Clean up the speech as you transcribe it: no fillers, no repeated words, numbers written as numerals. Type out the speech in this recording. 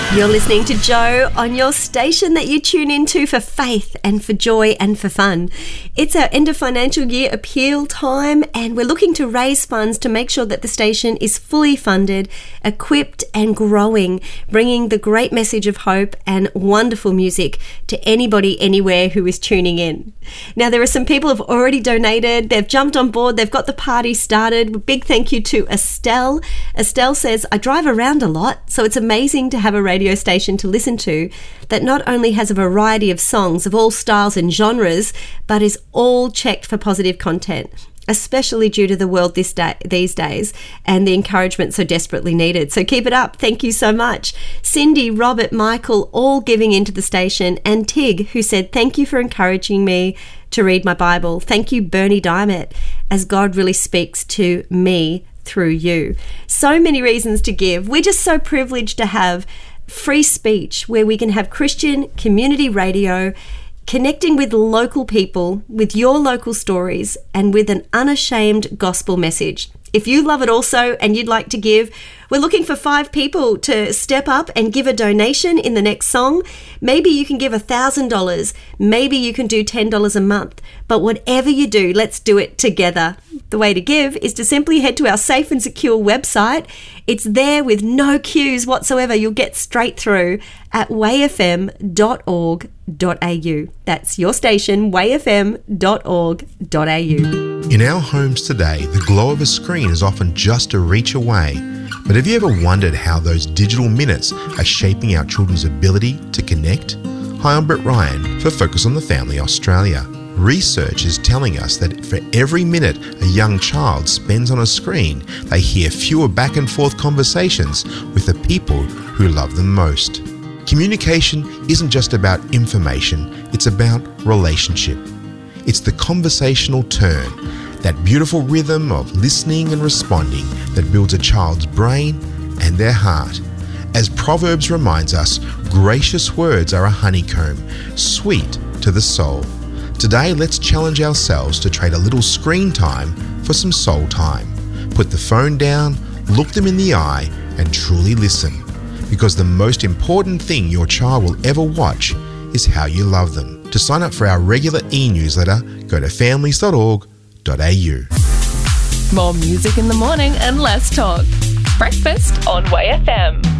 You're listening to Joe on your station that you tune into for faith and for joy and for fun. It's our end of financial year appeal time, and we're looking to raise funds to make sure that the station is fully funded, equipped and growing, bringing the great message of hope and wonderful music to anybody anywhere who is tuning in. Now, there are some people who have already donated. They've jumped on board. They've got the party started. Big thank you to Estelle. Estelle says, I drive around a lot, so it's amazing to have a radio station to listen to that not only has a variety of songs of all styles and genres, but is all checked for positive content, especially due to the world these days and the encouragement so desperately needed. So keep it up. Thank you so much. Cindy, Robert, Michael, all giving into the station, and Tig, who said, thank you for encouraging me to read my Bible. Thank you, Bernie Diamond, as God really speaks to me through you. So many reasons to give. We're just so privileged to have free speech where we can have Christian community radio connecting with local people, with your local stories, and with an unashamed gospel message. If you love it also and you'd like to give, we're looking for 5 people to step up and give a donation in the next song. Maybe you can give $1,000. Maybe you can do $10 a month. But whatever you do, let's do it together. The way to give is to simply head to our safe and secure website. It's there with no queues whatsoever. You'll get straight through at wayfm.org.au. That's your station, wayfm.org.au. In our homes today, the glow of a screen is often just a reach away. But have you ever wondered how those digital minutes are shaping our children's ability to connect? Hi, I'm Brett Ryan for Focus on the Family Australia. Research is telling us that for every minute a young child spends on a screen, they hear fewer back and forth conversations with the people who love them most. Communication isn't just about information, it's about relationship. It's the conversational turn, that beautiful rhythm of listening and responding that builds a child's brain and their heart. As Proverbs reminds us, gracious words are a honeycomb, sweet to the soul. Today, let's challenge ourselves to trade a little screen time for some soul time. Put the phone down, look them in the eye, and truly listen. Because the most important thing your child will ever watch is how you love them. To sign up for our regular e-newsletter, go to families.org.au. More music in the morning and less talk. Breakfast on Way FM.